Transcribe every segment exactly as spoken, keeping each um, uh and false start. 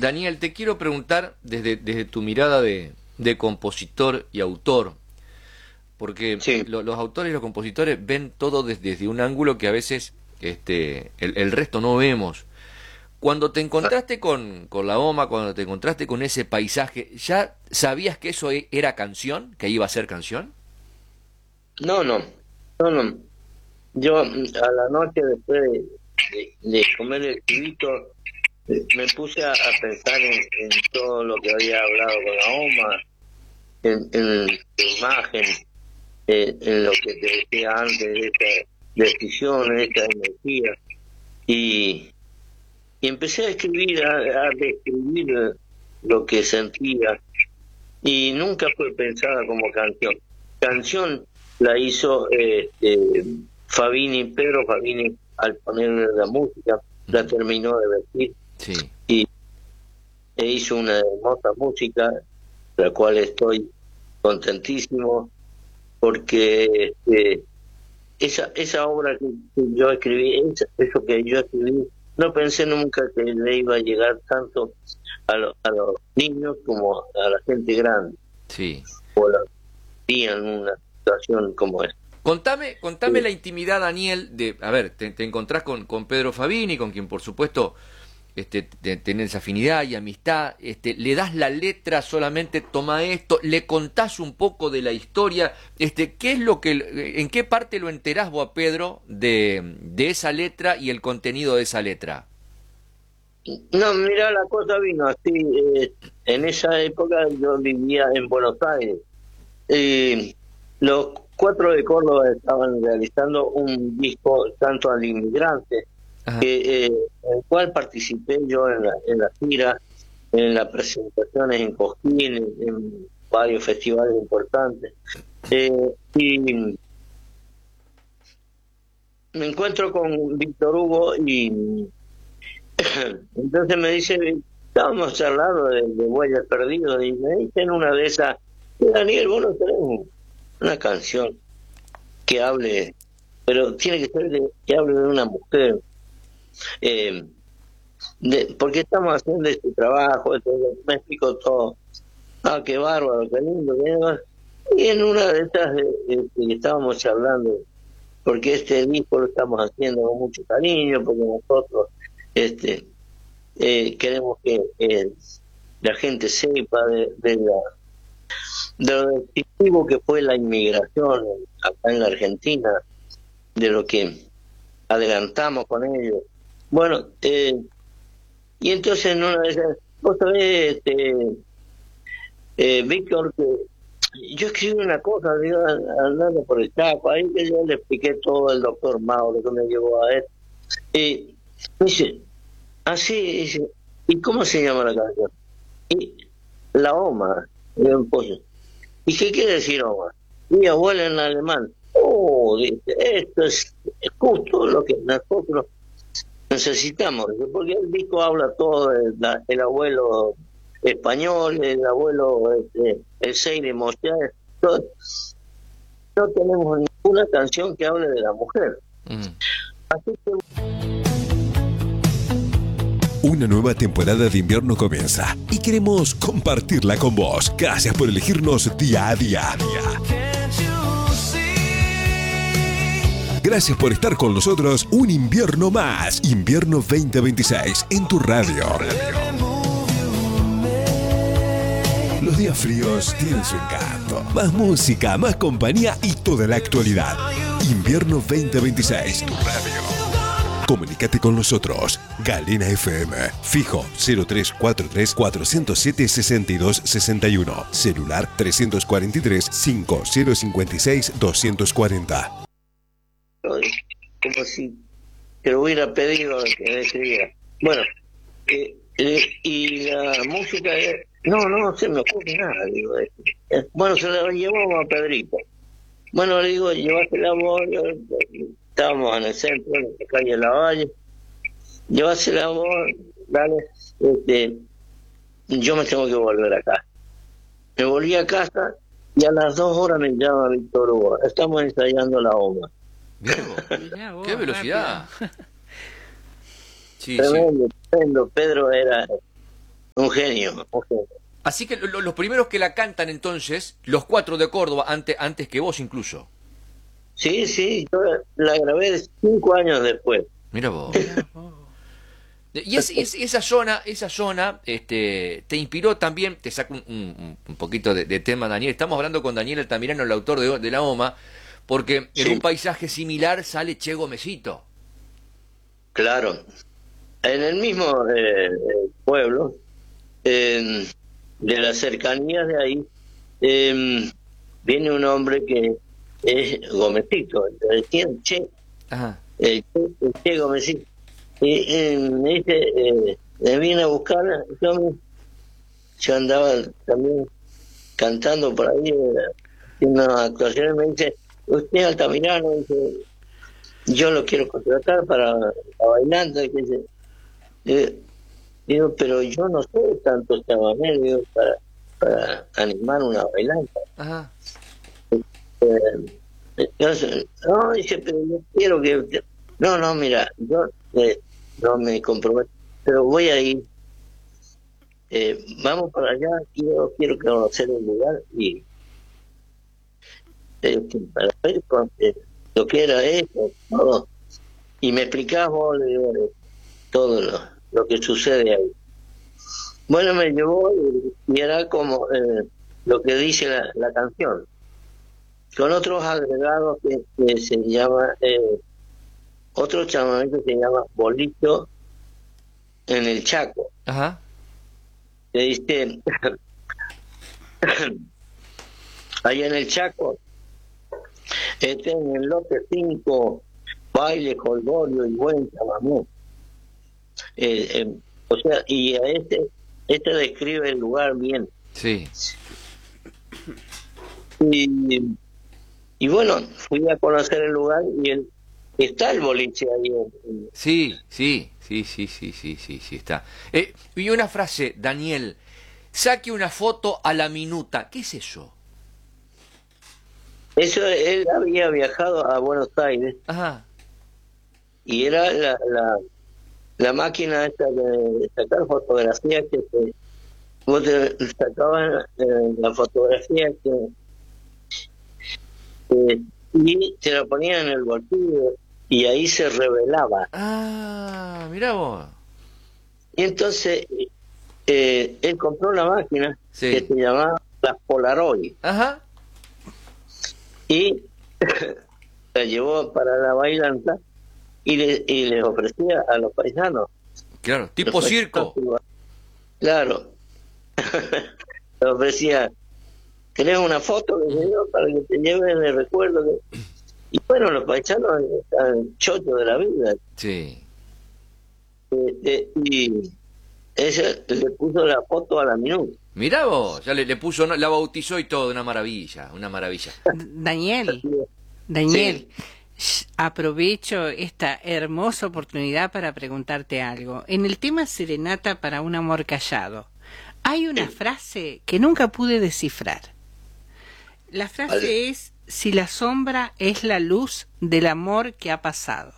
Daniel, te quiero preguntar desde, desde tu mirada de, de compositor y autor, porque Sí. lo- los autores y los compositores ven todo desde, desde un ángulo que a veces este, el, el resto no vemos. Cuando te encontraste con, con la OMA, cuando te encontraste con ese paisaje, ¿ya sabías que eso e- era canción? ¿Que iba a ser canción? No, no, no, no. Yo mm, a la noche después de, de- de comer el chivito, eh, me puse a, a pensar en, en todo lo que había hablado con la OMA, en, en la imagen, eh, en lo que te decía antes de esta decisión, de esta energía. Y, y empecé a escribir, a, a describir lo que sentía. Y nunca fue pensada como canción. Canción la hizo eh, eh, Fabini, Pedro Fabini, al ponerle la música, la Ujú. terminó de vestir Sí. y e hizo una hermosa música, la cual estoy contentísimo, porque este, esa esa obra que, que yo escribí, esa- eso que yo escribí, no pensé nunca que le iba a llegar tanto a, lo- a los niños como a la gente grande, Sí. o la en una situación como esta. Contame, contame Sí. la intimidad, Daniel, de, a ver, te, te encontrás con, con Pedro Fabini, con quien por supuesto este, te- tenés afinidad y amistad, este, le das la letra solamente, toma esto, le contás un poco de la historia, este, ¿qué es lo que, en qué parte lo enterás vos a Pedro de, de esa letra y el contenido de esa letra? No, mira, la cosa vino así. eh, en esa época yo vivía en Buenos Aires. Y los cuatro de Córdoba estaban realizando un disco tanto al inmigrante, Ajá. que eh, en el cual participé yo en la, en la gira, en las presentaciones en Cosquín, en, en varios festivales importantes. Eh, y me encuentro con Víctor Hugo y entonces me dice, estábamos charlando de, de Huellas Perdidas y me dice en una de esas, Daniel, vos no tenés un- una canción que hable, pero tiene que ser de- que hable de una mujer, eh, de- porque estamos haciendo este trabajo, entonces me explico todo. Ah, qué bárbaro, qué lindo, qué lindo. Y en una de esas eh, eh, que estábamos charlando, porque este disco lo estamos haciendo con mucho cariño, porque nosotros este eh, queremos que eh, la gente sepa de, de, la, de lo decisivo que fue la inmigración acá en la Argentina, de lo que adelantamos con ellos. Bueno, eh, y entonces en una de esas, vos sabés, este, eh, Víctor, que yo escribí una cosa, digo, andando por el Chaco, ahí que yo le expliqué todo al doctor Mauro que me llevó a él. Y me dice, así, dice, ¿y cómo se llama la canción? Y la OMA, y yo, pues, ¿y qué quiere decir OMA? Mi abuela en alemán. Oh, dice, esto es justo lo que nosotros necesitamos, dice, porque el disco habla todo del la- el abuelo español, el abuelo, este, el Sey de Mosher, todo. No tenemos ninguna canción que hable de la mujer. Mm. Así que Una nueva temporada de invierno comienza y queremos compartirla con vos. Gracias por elegirnos día a día. Gracias por estar con nosotros un invierno más. Invierno veinte veintiséis en tu radio. Los días fríos tienen su encanto. Más música, más compañía y toda la actualidad. Invierno veinte veintiséis, tu radio. Comunícate con nosotros. Galena F M. Fijo cero tres cuatro tres, cuatro cero siete, seis dos seis uno. Celular tres cuatro tres, cinco cero cinco seis, dos cuatro cero. como si te lo hubiera pedido que ese día. Bueno, eh, eh, y la música, eh, no, no se me ocurre nada, digo. eh. Eh, Bueno, se la llevamos a Pedrito. Bueno, le digo, llevásela vos, eh, estábamos en el centro, en la calle Lavalle, llevásela vos, dale, este, yo me tengo que volver acá. Me volví a casa y a las dos horas me llama Víctor Hugo, estamos ensayando la obra. Mirá vos, Mirá qué vos, rápido. velocidad. Sí, sí. Tremendo, tremendo, Pedro era, Un genio, un genio. Así que lo, los primeros que la cantan entonces, los cuatro de Córdoba, antes, antes que vos incluso. Sí, sí, yo la grabé cinco años después. Mira vos. Y es, es- esa zona, esa zona, este, te inspiró también, te saco un, un- un poquito de, de tema, Daniel. Estamos hablando con Daniel Altamirano, el autor de, de La Oma, porque en Sí. un paisaje similar sale Che Gomecito. Claro. En el mismo eh, pueblo, eh, de las cercanías de ahí, eh, viene un hombre que es Gomecito, le decían Che, Ajá. eh, Che, el Che Gomecito. Y eh, me dice, eh, me viene a buscar, yo, me- yo andaba también cantando por ahí, eh, haciendo actuaciones, me dice, usted es Altamirano, dice, yo lo quiero contratar para la bailanta, que dice, eh, digo, pero yo no sé tanto chamamé, digo, para, para animar una bailanta. Ajá. Eh, entonces, no, dice, pero yo quiero que... No, no, mira, yo eh, no me comprometo, pero voy a ir, eh, vamos para allá, quiero, quiero conocer el lugar y eh, para ver con- eh, lo que era eso, todo. Y me explicás vos, le digo, eh, todo lo, lo que sucede ahí. Bueno, me llevó y, y era como eh, lo que dice la, la canción, con otros agregados que, que se llama, eh, otro chamamé que se llama Bolito en el Chaco. Ajá. Que dice, allá en el Chaco, este en el lote cinco, baile, colgorio y buen chamamé. Eh, eh, o sea, y a este, este describe el lugar bien. Sí. Y, y bueno, fui a conocer el lugar y el, está el boliche ahí. en- Sí, sí, sí, sí, sí, sí, sí, sí, está. Eh, y una frase, Daniel, saque una foto a la minuta. ¿Qué es eso? Eso, él había viajado a Buenos Aires Ajá. y era la, la, la máquina esta de sacar fotografías que te, vos te sacabas eh, la fotografía que, que- y se la ponían en el bolsillo y ahí se revelaba. Ah, mira vos. Y entonces eh, él compró una máquina Sí. que se llamaba las Polaroid Ajá. y la llevó para la bailanta y, le, y les ofrecía a los paisanos. Claro, tipo Los circo. paisanos, claro. Le ofrecía, ¿querés una foto? Le dije yo, para que te lleven el recuerdo. de-". Y bueno, los paisanos están chochos de la vida. Sí. Este, y ella le puso la foto a la minuta. Mirá vos, ya le, le puso, la bautizó y todo, una maravilla, una maravilla. Daniel, Daniel, sh- aprovecho esta hermosa oportunidad para preguntarte algo. En el tema Serenata para un amor callado, hay una frase que nunca pude descifrar. La frase Vale. es, si la sombra es la luz del amor que ha pasado.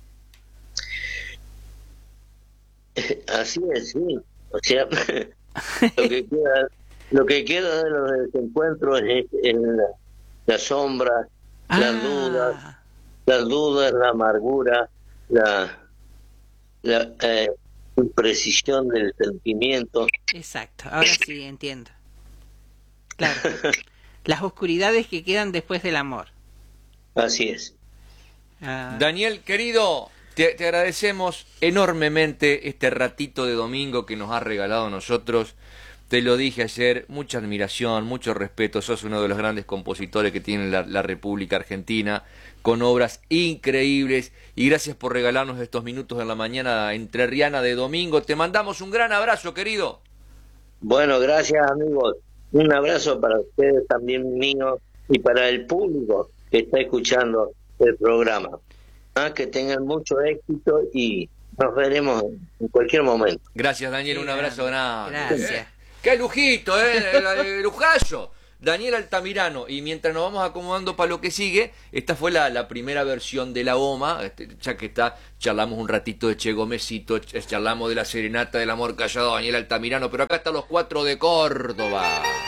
Así es, sí. O sea, lo que queda, lo que queda de los desencuentros es, es la, la sombra, las dudas, Ah, las dudas, la amargura, la, la eh, imprecisión del sentimiento. exacto, ahora sí entiendo. Claro, las oscuridades que quedan después del amor. Así es. Ah, Daniel, querido, te, te agradecemos enormemente este ratito de domingo que nos has regalado a nosotros. Te lo dije ayer, mucha admiración, mucho respeto. Sos uno de los grandes compositores que tiene la, la República Argentina, con obras increíbles. Y gracias por regalarnos estos minutos en la mañana entrerriana de domingo. Te mandamos un gran abrazo, querido. Bueno, gracias amigos. Un abrazo para ustedes también mío y para el público que está escuchando el programa. Ah, que tengan mucho éxito y nos veremos en cualquier momento. Gracias, Daniel, qué un abrazo grande. Gracias. ¡Qué lujito, eh! El, el lujazo. Daniel Altamirano. Y mientras nos vamos acomodando para lo que sigue, esta fue la, la primera versión de la OMA, este, ya que está, charlamos un ratito de Che Gómezito, charlamos de la serenata del amor callado, Daniel Altamirano, pero acá están los cuatro de Córdoba.